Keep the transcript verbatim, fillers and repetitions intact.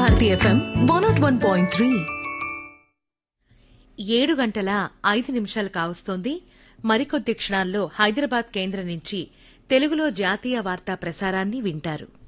Bharati FM one not one point three. ఏడు గంటల ఐదు నిమిషాలు కావస్తోంది. మరికొద్ది క్షణాల్లో హైదరాబాద్ కేంద్రం నుంచి తెలుగులో జాతీయ వార్తా ప్రసారాన్ని వింటారు.